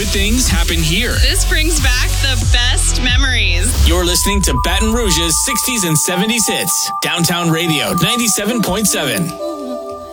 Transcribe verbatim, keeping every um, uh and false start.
good things happen here. This brings back the best memories. You're listening to Baton Rouge's sixties and seventies hits. Downtown Radio, ninety-seven point seven.